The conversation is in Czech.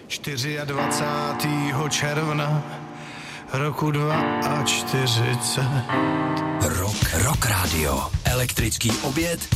24. června roku 42. Rock Radio. Elektrický oběd